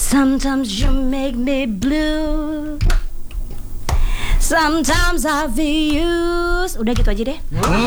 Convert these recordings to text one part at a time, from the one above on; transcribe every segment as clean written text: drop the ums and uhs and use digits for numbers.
Sometimes you make me blue, sometimes I feel used. Udah gitu aja deh.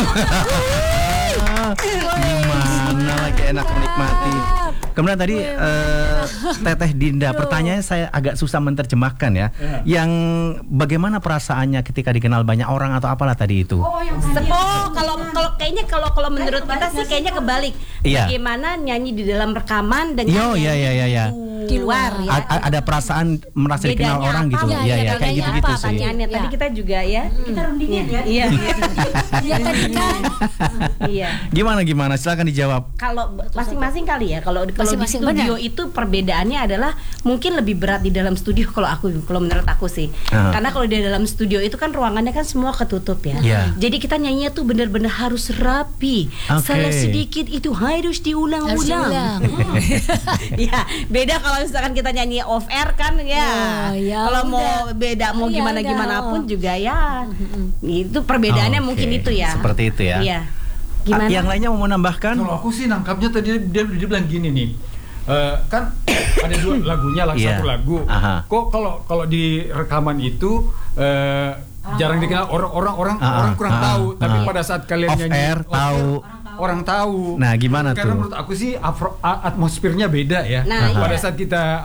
Gimana lagi enak menikmati. Kemudian tadi Teteh Dinda, pertanyaannya saya agak susah menerjemahkan ya. Yang bagaimana perasaannya ketika dikenal banyak orang atau apalah tadi itu? Kalau kayaknya kalau menurut kita sih kayaknya kebalik. Iya. Bagaimana nyanyi di dalam rekaman dengan Iya. di luar ya. Ada perasaan merasa dikenal Bedanya orang apa? gitu. Ya, Iya, bedanya kayak gitu-gitu apa sih. pertanyaannya. Tadi kita juga ya. Kita rundingin ya. Iya. Ya tadi kan. Iya. Gimana? Silakan dijawab. Kalau masing-masing kali ya. Kalau di Masing-masing, studio benar. itu perbedaannya adalah mungkin lebih berat di dalam studio kalau menurut aku sih. Karena kalau di dalam studio itu kan ruangannya kan semua ketutup ya. Iya. Jadi kita nyanyinya tuh benar-benar harus rapi. Oke. Salah sedikit itu harus diulang-ulang. Ya, beda kalau misalkan kita nyanyi off air kan ya. Oh, ya kalau udah. mau beda mau Ya gimana udah. pun juga ya. Itu perbedaannya Oke. mungkin itu ya. Seperti itu ya. Iya. Gimana? Yang lainnya mau menambahkan? Kalau aku sih nangkapnya tadi dia bilang gini nih, kan ada dua lagunya lah, Iya. satu lagu. Aha. Kok kalau di rekaman itu jarang dikenal orang kurang tahu, tapi pada saat kalian Off nyanyi air tahu. orang tahu. Nah, gimana Karena tuh? menurut aku sih atmosfernya beda ya. Nah, pada iya. saat kita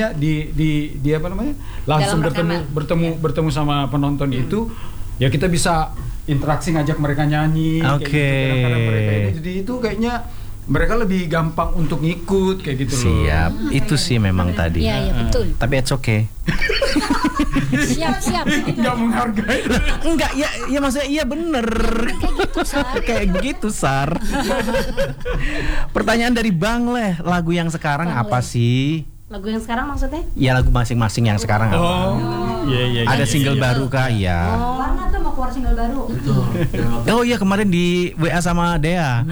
di apa namanya langsung Dalam bertemu sama penonton itu, ya kita bisa interaksi, ngajak mereka nyanyi. Oke. Kayak gitu. Kadang-kadang mereka ini, jadi itu kayaknya mereka lebih gampang untuk ngikut kayak gitu loh. Siap. Itu sih memang tadi. Iya, betul. Tapi it's okay. Siap. Nggak menghargai. Enggak, ya maksudnya iya bener. Kayak gitu, Sar. Pertanyaan dari Bang Leh, lagu yang sekarang apa sih? Lagu yang sekarang maksudnya? Ya lagu masing-masing yang sekarang apa? Oh, iya. Ada single baru kah? Iya. Warna tuh mau keluar single baru. Oh iya, kemarin di WA sama Dea.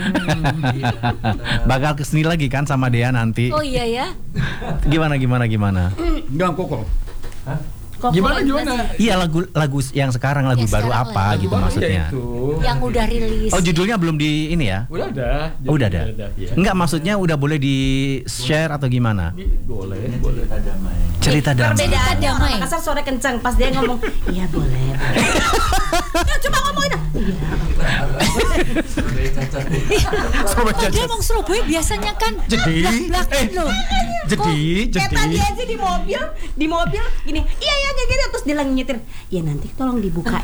Bakal kesini lagi kan sama Dea nanti. Oh iya ya. Gimana? Enggak kok. Kok Gimana? Iya, lagu yang sekarang, lagu Yang baru sekarang apa lah. gitu Baru maksudnya. ya itu. Yang udah rilis. Oh, judulnya belum di ini ya? Udah ada. Oh, udah ada. Ya. Enggak, maksudnya udah boleh di share atau gimana? Boleh. Cerita damai. Perbedaannya Damai. orang Makassar suara kencang pas dia ngomong, iya boleh. Ya, coba ngomongin. Oh, dia ngomong Surabaya biasanya kan Jadi, blak-blakan loh. Kayak tadi aja di mobil gini, iya kayak gitu, terus dia lagi nyetir. Ya nanti tolong dibukain.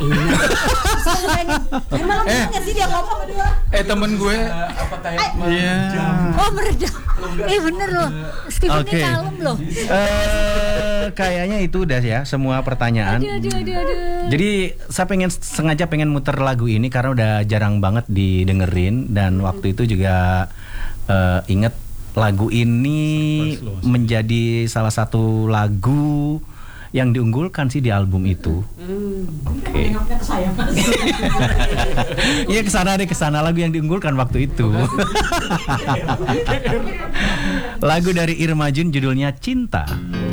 Emang nggak sih dia ngomong berdua? Temen gue Iya. Oh meredam. Bener loh. Steven Oke. ini kalem loh. Kayaknya itu udah ya semua pertanyaan. Aduh. Jadi saya sengaja pengen muter lagu ini karena udah jarang banget didengerin, dan waktu itu juga inget lagu ini menjadi salah satu lagu yang diunggulkan sih di album itu. Oke. Iya, kesana lagu yang diunggulkan waktu itu. Lagu dari Irma Jun judulnya Cinta.